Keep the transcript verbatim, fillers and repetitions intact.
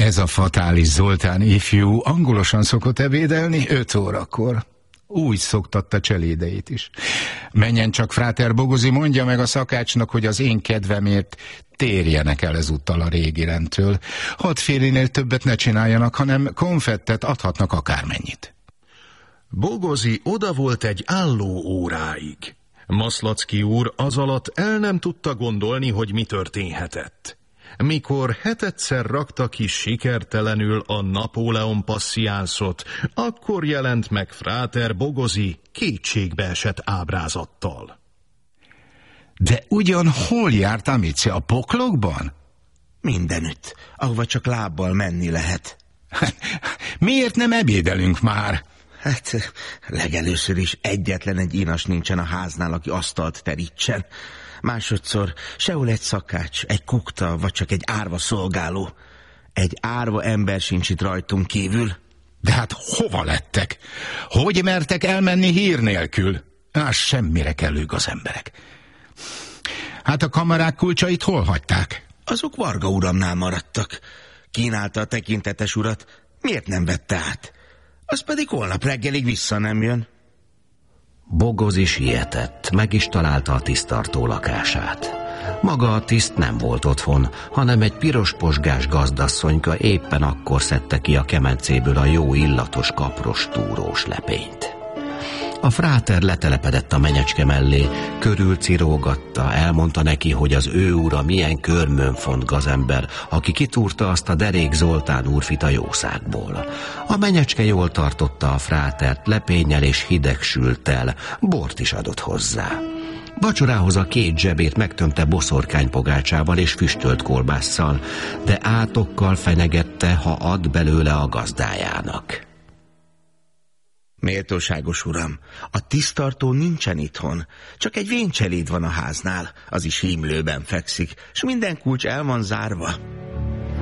Ez a fatális Zoltán ifjú angolosan szokott ebédelni öt órakor. Úgy szoktatta cselédeit is. Menjen csak, fráter Bogozi, mondja meg a szakácsnak, hogy az én kedvemért térjenek el ezúttal a régi rendtől. Hat félénél többet ne csináljanak, hanem konfettet adhatnak akármennyit. Bogozi oda volt egy álló óráig. Maszlacki úr az alatt el nem tudta gondolni, hogy mi történhetett. Mikor hetedszer rakta ki sikertelenül a Napóleon passziánszot, akkor jelent meg fráter Bogozi kétségbeesett ábrázattal. De ugyan hol járt Amici, a poklokban? Mindenütt, ahova csak lábbal menni lehet. Miért nem ebédelünk már? Hát, legelőször is egyetlen egy inas nincsen a háznál, aki asztalt terítsen. Másodszor sehol egy szakács, egy kukta, vagy csak egy árva szolgáló. Egy árva ember sincs itt rajtunk kívül. De hát hova lettek? Hogy mertek elmenni hír nélkül? Á, semmire kellők az emberek. Hát a kamarák kulcsait hol hagyták? Azok Varga uramnál maradtak. Kínálta a tekintetes urat, miért nem vette át? Az pedig holnap reggelig vissza nem jön. Bogozi sietett, meg is találta a tiszttartó lakását. Maga a tiszt nem volt otthon, hanem egy piros posgás gazdasszonyka éppen akkor szedte ki a kemencéből a jó illatos kapros túrós lepényt. A fráter letelepedett a menyecske mellé, körülcirógatta, elmondta neki, hogy az ő ura milyen körmön font gazember, aki kitúrta azt a derék Zoltán úrfit a jószágból. A menyecske jól tartotta a frátert lepénnyel és hideg sülttel, bort is adott hozzá. Vacsorához a két zsebét megtömte boszorkánypogácsával és füstölt kolbásszal, de átokkal fenyegette, ha ad belőle a gazdájának. Méltóságos uram, a tiszttartó nincsen itthon, csak egy véncseléd van a háznál, az is hímlőben fekszik, s minden kulcs el van zárva.